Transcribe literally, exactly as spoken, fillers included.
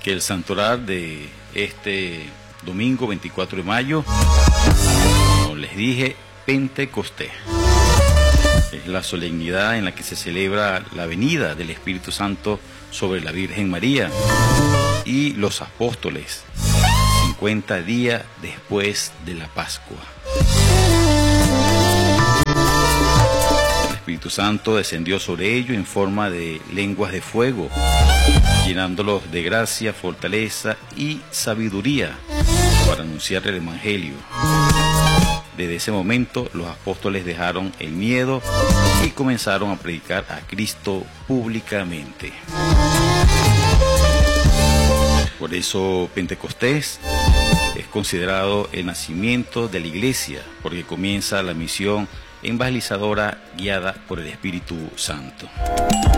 que el santoral de este domingo veinticuatro de mayo, como les dije, Pentecostés. Es la solemnidad en la que se celebra la venida del Espíritu Santo sobre la Virgen María y los apóstoles, cincuenta días después de la Pascua. El Espíritu Santo descendió sobre ellos en forma de lenguas de fuego, llenándolos de gracia, fortaleza y sabiduría para anunciar el Evangelio. Desde ese momento los apóstoles dejaron el miedo y comenzaron a predicar a Cristo públicamente. Por eso Pentecostés es considerado el nacimiento de la iglesia, porque comienza la misión evangelizadora guiada por el Espíritu Santo.